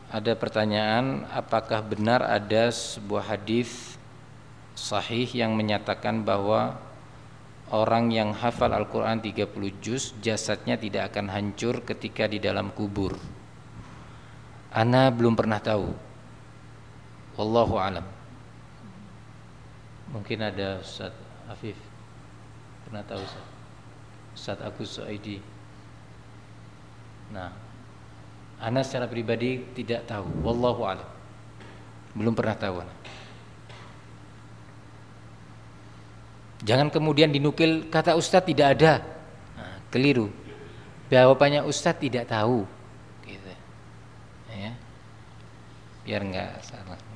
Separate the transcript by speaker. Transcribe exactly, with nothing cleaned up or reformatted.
Speaker 1: ada pertanyaan, apakah benar ada sebuah hadis sahih yang menyatakan bahwa orang yang hafal Al-Quran tiga puluh juz jasadnya tidak akan hancur ketika di dalam kubur? Ana belum pernah tahu. Wallahu alam. Mungkin ada Ustaz Afif pernah tahu, Ustaz. Ustaz Agus Suaidi. Nah, ana secara pribadi tidak tahu. Wallahu alam. Belum pernah tahu. Jangan kemudian dinukil kata Ustaz tidak ada. Nah, keliru. Jawabannya Ustaz tidak tahu. Gitu. Ya. Biar enggak salah.